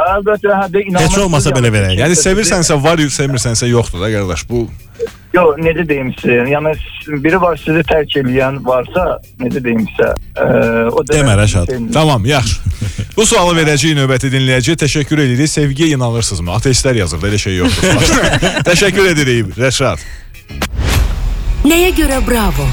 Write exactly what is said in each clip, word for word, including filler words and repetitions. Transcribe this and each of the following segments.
əlbəttə, hə, də inanırsınız. Heç olmasa belə verək. Yəni sevirsənsə var, sevmirsənsə yoxdur da qardaş. Bu Yox, necə deyim sizə? Yəni biri var sizi tərk edən varsa, necə deyim sizə? E, o demə Rəşad. Tamam, yaxşı. Bu sualı verəcəyik növbəti dinləyiciyə. Təşəkkür edirik. Sevgiyə inanırsınızmı? Ateistlər yazır, elə şey yoxdur. Təşəkkür edirik Rəşad. Nəyə görə bravo?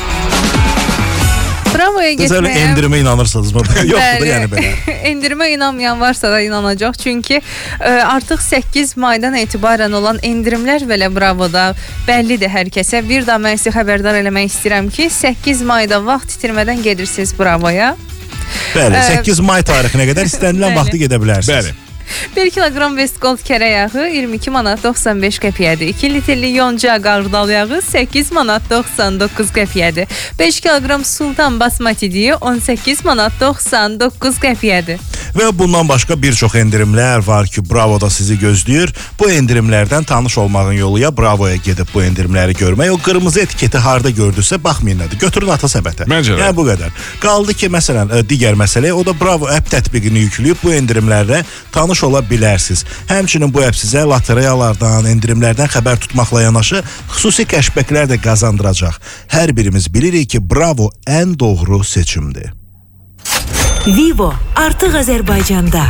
Bravoya getməyə... Endirmə inanırsınız mı? Yoxdur da yəni belə. Endirmə inanmayan varsa da inanacaq. Çünki ə, artıq səkkiz maydan etibarən olan endirimlər belə Bravoda bəllidir hər kəsə. Bir daha mən sizi xəbərdar eləmək istəyirəm ki, səkkiz mayda vaxt itirmədən gedirsiniz Bravoya. Bəli, səkkiz may tarixinə qədər istənilən vaxtı gedə bilərsiniz. Bəli. bir kiloqram Vestgold kərə yağı iyirmi iki manat doxsan beş qəpiyyədir. iki litrli yonca qardal yağı səkkiz manat doxsan doqquz qəpiyyədir. beş kiloqram Sultan basmati diyi on səkkiz manat doxsan doqquz qəpiyyədir. Və bundan başqa bir çox endirimlər var ki, Bravoda sizi gözləyir. Bu endirimlərdən tanış olmağın yolu ya Bravoya gedib bu endirimləri görmək. O qırmızı etiketi harda gördüsə baxmayın nədir. Götürün ata səbətə. Yəni bu qədər. Qaldı ki, məsələn, digər məsələ, o da Bravo app tətbiqini yükləyib bu endirimlərlə tanış ola bilərsiniz. Həmçinin bu app sizə lotereyalardan, endirimlərdən xəbər tutmaqla yanaşı xüsusi kəşbəklər də qazandıracaq. Hər birimiz bilirik ki, Bravo ən doğru seçimdir. Vivo artıq Azərbaycanda.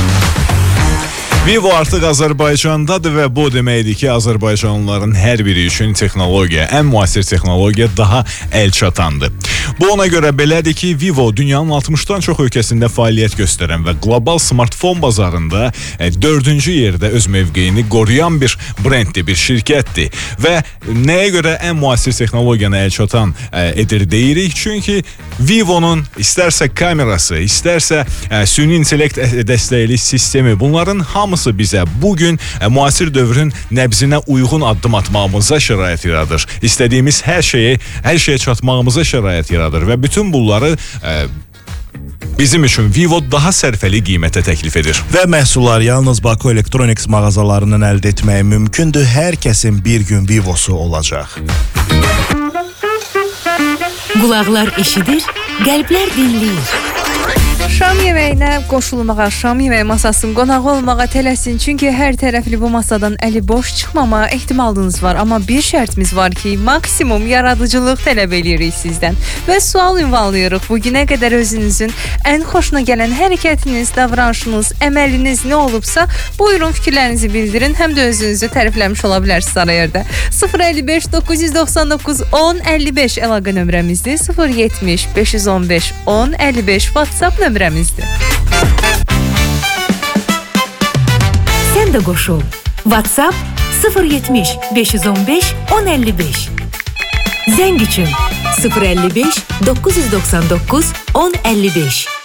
Vivo artıq Azərbaycandadır və bu deməkdir ki, Azərbaycanlıların hər biri üçün texnologiya, ən müasir texnologiya daha əl çatandır. Bu ona görə belədir ki, Vivo dünyanın altmışdan çox ölkəsində fəaliyyət göstərən və qlobal smartfon bazarında dördüncü yerdə öz mövqeyini qoruyan bir brenddir, bir şirkətdir. Və nəyə görə ən müasir texnologiyanı əl çatan edir deyirik? Çünki Vivo'nun istərsə kamerası, istərsə süni intellekt dəstəkli sistemi, bunların hamısı bizə bugün müasir dövrün nəbzinə uyğun addım atmağımıza şərait yaradır. İstədiyimiz hər şeyi, hər şeyə çatmağımıza şərait yaradır və bütün bunları e, bizim üçün Vivo daha sərfəli qiymətə təklif edir. Və məhsullar yalnız Baku Electronics mağazalarından əldə etmək mümkündür. Hər kəsin bir gün Vivo'su olacaq. Qulaqlar eşidir, qəlblər dinləyir. Şam yeməyinə qoşulmağa, şam yeməyi masasının qonağı olmağa tələsin. Çünki hər tərəfli bu masadan əli boş çıxmamağa ehtimalınız var. Amma bir şərtimiz var ki, maksimum yaradıcılıq tələb edirik sizdən. Və sual ünvanlayırıq. Bugünə qədər özünüzün ən xoşuna gələn hərəkətiniz, davranışınız, əməliniz nə olubsa, buyurun fikirlərinizi bildirin. Həm də özünüzü tərifləmiş ola bilərsiniz arayırda. sıfır əlli beş doqquz yüz doxsan doqquz on əlli beş əlaqə nömrəmizdir. sıfır yetmiş beş yüz on beş on əlli beş WhatsApp nömrəmizdir. Sən də qoşul. WhatsApp sıfır yetmiş beş yüz on beş on əlli beş. Zəng üçün sıfır əlli beş doqquz yüz doxsan doqquz on əlli beş.